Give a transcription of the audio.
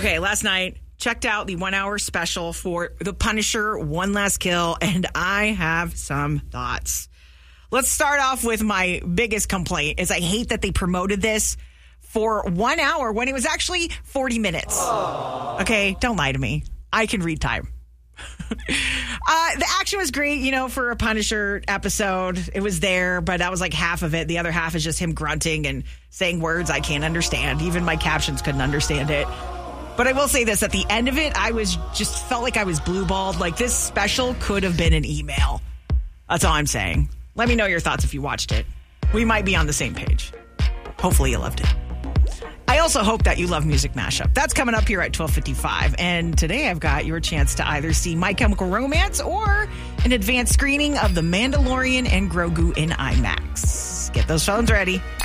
Okay, last night, checked out the 1 hour special for The Punisher, One Last Kill, and I have some thoughts. Let's start off with my biggest complaint is I hate that they promoted this for 1 hour when it was actually 40 minutes. Okay, don't lie to me. I can read time. The action was great, for a Punisher episode. It was there, but that was like half of it. The other half is just him grunting and saying words I can't understand. Even my captions couldn't understand it. But I will say this, at the end of it, felt like I was blue-balled. Like, this special could have been an email. That's all I'm saying. Let me know your thoughts if you watched it. We might be on the same page. Hopefully you loved it. I also hope that you love Music Mashup. That's coming up here at 12:55. And today I've got your chance to either see My Chemical Romance or an advanced screening of The Mandalorian and Grogu in IMAX. Get those phones ready.